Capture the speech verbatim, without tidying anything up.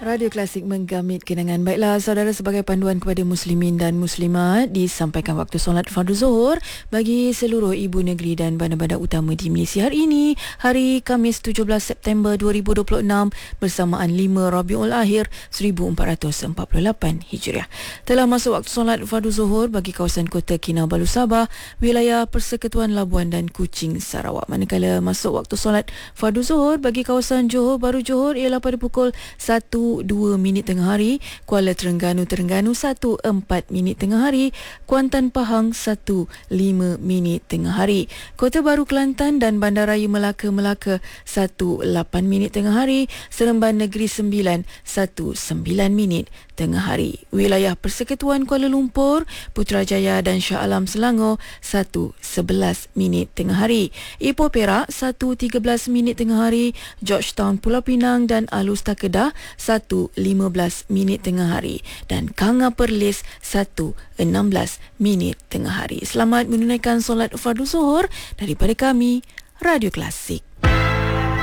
Radio Klasik menggamit kenangan. Baiklah saudara, sebagai panduan kepada muslimin dan muslimat, disampaikan waktu solat fardu zuhur bagi seluruh ibu negeri dan bandar-bandar utama di Malaysia hari ini, hari Khamis tujuh belas September dua ribu dua puluh enam bersamaan lima Rabiul Akhir seribu empat ratus empat puluh lapan Hijriah. Telah masuk waktu solat fardu zuhur bagi kawasan Kota Kinabalu Sabah, wilayah Persekutuan Labuan dan Kuching Sarawak. Manakala masuk waktu solat fardu zuhur bagi kawasan Johor Bahru Johor ialah pada pukul satu dua minit tengah hari, Kuala Terengganu Terengganu satu empat minit tengah hari, Kuantan Pahang satu lima minit tengah hari, Kota Baru Kelantan dan Bandaraya Melaka Melaka satu lapan minit tengah hari, Seremban Negeri Sembilan satu sembilan minit tengah hari, wilayah Persekutuan Kuala Lumpur, Putrajaya dan Shah Alam Selangor satu sebelas minit tengah hari, Ipoh Perak satu tiga belas minit tengah hari, Georgetown Pulau Pinang dan Alusta Kedah satu lima belas minit tengah hari, dan Kanga Perlis satu enam belas minit tengah hari. Selamat menunaikan solat fardu zuhur daripada kami, Radio Klasik.